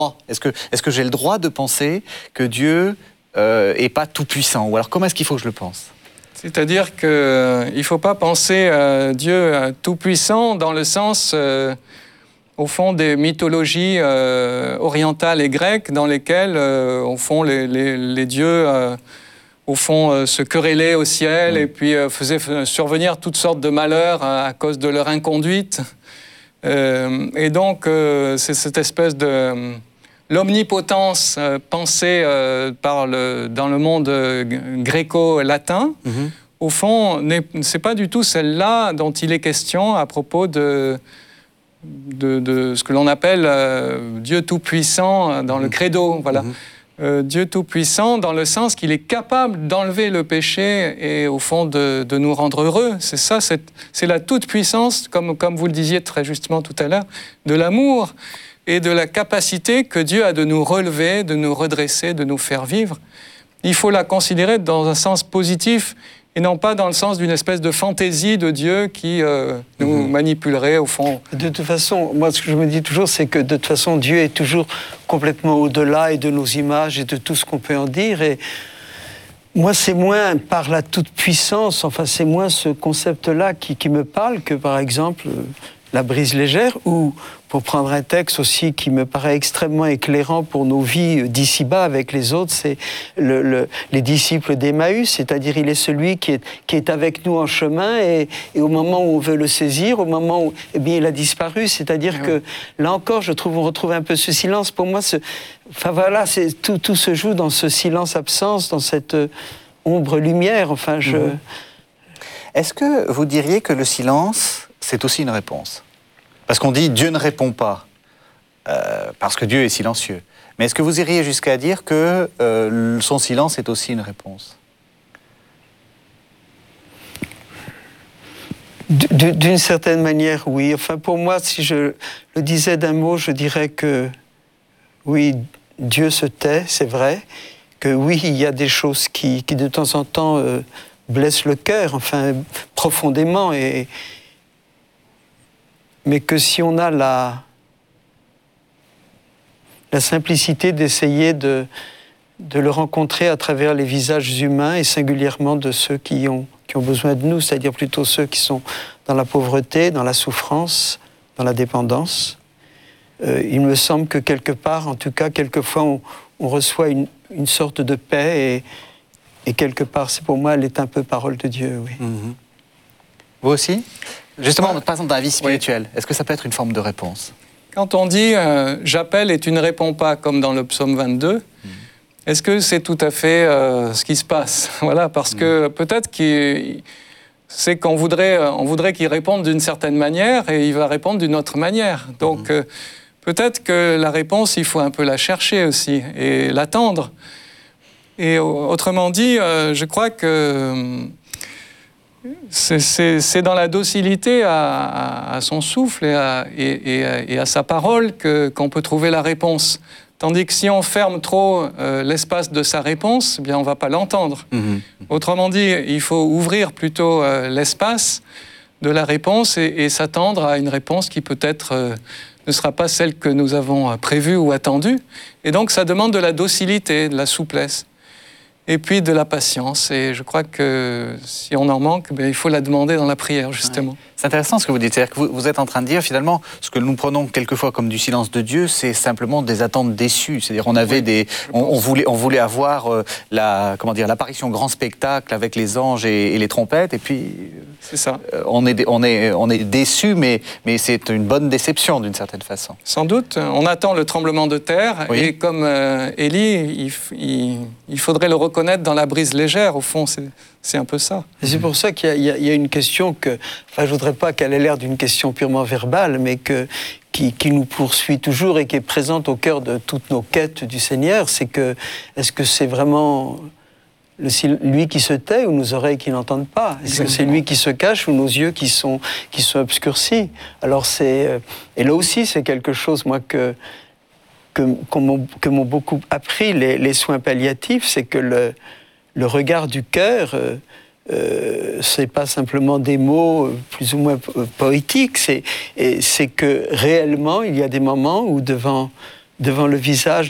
Est-ce que j'ai le droit de penser que Dieu n'est pas tout-puissant? Ou alors comment est-ce qu'il faut que je le pense? C'est-à-dire qu'il ne faut pas penser à Dieu tout-puissant dans le sens, au fond, des mythologies orientales et grecques dans lesquelles, au fond, les dieux, au fond, se querellaient au ciel et puis faisaient survenir toutes sortes de malheurs à cause de leur inconduite. Et donc, c'est cette espèce de... l'omnipotence pensée dans le monde gréco-latin, au fond, c'est pas du tout celle-là dont il est question à propos de ce que l'on appelle Dieu tout-puissant dans le credo. Voilà. Dieu tout-puissant dans le sens qu'il est capable d'enlever le péché et au fond de nous rendre heureux. C'est ça, c'est la toute-puissance, comme vous le disiez très justement tout à l'heure, de l'amour et de la capacité que Dieu a de nous relever, de nous redresser, de nous faire vivre. Il faut la considérer dans un sens positif et non pas dans le sens d'une espèce de fantaisie de Dieu qui nous manipulerait au fond. De toute façon, moi ce que je me dis toujours, c'est que de toute façon Dieu est toujours complètement au-delà et de nos images et de tout ce qu'on peut en dire. Et moi c'est moins par la toute-puissance, enfin c'est moins ce concept-là qui me parle que par exemple la brise légère, ou pour prendre un texte aussi qui me paraît extrêmement éclairant pour nos vies d'ici-bas avec les autres, c'est les disciples d'Emmaüs, c'est-à-dire il est celui qui est avec nous en chemin et au moment où on veut le saisir, au moment où il a disparu, c'est-à-dire que là encore, je trouve, on retrouve un peu ce silence. Pour moi, enfin voilà, tout se joue dans ce silence-absence, dans cette ombre-lumière. Enfin, Est-ce que vous diriez que le silence, c'est aussi une réponse? Parce qu'on dit Dieu ne répond pas, parce que Dieu est silencieux. Mais est-ce que vous iriez jusqu'à dire que son silence est aussi une réponse? D'une certaine manière, oui. Enfin, pour moi, si je le disais d'un mot, je dirais que oui, Dieu se tait, c'est vrai. Que oui, il y a des choses qui de temps en temps blessent le cœur, enfin, profondément. Mais que si on a la simplicité d'essayer de le rencontrer à travers les visages humains et singulièrement de ceux qui ont besoin de nous, c'est-à-dire plutôt ceux qui sont dans la pauvreté, dans la souffrance, dans la dépendance, il me semble que quelque part, en tout cas, quelquefois, on reçoit une sorte de paix et quelque part, c'est pour moi, elle est un peu parole de Dieu, oui. Vous aussi? Justement, par exemple, dans la vie spirituelle, est-ce que ça peut être une forme de réponse? Quand on dit « j'appelle et tu ne réponds pas », comme dans le psaume 22, est-ce que c'est tout à fait ce qui se passe? Voilà, parce que peut-être c'est qu'on voudrait qu'il réponde d'une certaine manière et il va répondre d'une autre manière. Donc peut-être que la réponse, il faut un peu la chercher aussi et l'attendre. Et autrement dit, je crois que c'est dans la docilité à son souffle et à sa parole qu'on peut trouver la réponse. Tandis que si on ferme trop l'espace de sa réponse, eh bien on ne va pas l'entendre. Autrement dit, il faut ouvrir plutôt l'espace de la réponse et s'attendre à une réponse qui peut-être ne sera pas celle que nous avons prévue ou attendue. Et donc ça demande de la docilité, de la souplesse. Et puis de la patience. Et je crois que si on en manque, il faut la demander dans la prière, justement. Ouais. C'est intéressant ce que vous dites. C'est-à-dire que vous êtes en train de dire, finalement, ce que nous prenons quelquefois comme du silence de Dieu, c'est simplement des attentes déçues. C'est-à-dire on avait on voulait avoir l'apparition grand spectacle avec les anges et les trompettes, et puis c'est ça. On est déçus, mais c'est une bonne déception d'une certaine façon. Sans doute. On attend le tremblement de terre, et comme Élie, il faudrait le reconnaître dans la brise légère. Au fond, c'est un peu ça. Et c'est pour ça qu'il y a une question que... Enfin, je ne voudrais pas qu'elle ait l'air d'une question purement verbale, mais qui nous poursuit toujours et qui est présente au cœur de toutes nos quêtes du Seigneur. C'est que, est-ce que c'est vraiment lui qui se tait ou nos oreilles qui n'entendent pas? Est-ce que c'est lui qui se cache ou nos yeux qui sont obscurcis? Alors et là aussi, c'est quelque chose, moi, que m'ont beaucoup appris les soins palliatifs, c'est que le regard du cœur, c'est pas simplement des mots plus ou moins poétiques, c'est que réellement il y a des moments où devant devant le visage